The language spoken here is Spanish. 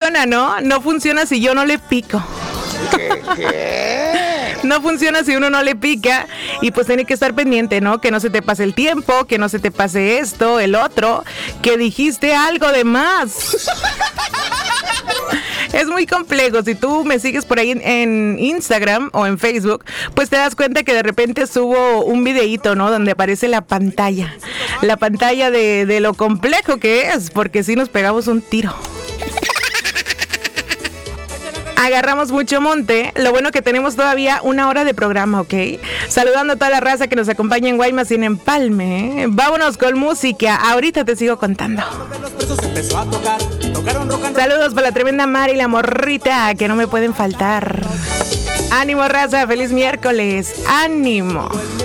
funciona, ¿no? No funciona si yo no le pico. ¿Qué? No funciona si uno no le pica y pues tiene que estar pendiente, ¿no? Que no se te pase el tiempo, que no se te pase esto, el otro, que dijiste algo de más. Es muy complejo. Si tú me sigues por ahí en Instagram o en Facebook, pues te das cuenta que de repente subo un videíto, ¿no? Donde aparece la pantalla de lo complejo que es, porque si nos pegamos un tiro. Agarramos mucho monte. Lo bueno que tenemos todavía 1 hora de programa, ¿ok? Saludando a toda la raza que nos acompaña en Guaymas y en Empalme. Vámonos con música. Ahorita te sigo contando. Saludos para la tremenda Mari y la morrita que no me pueden faltar. Ánimo, raza. Feliz miércoles. Ánimo.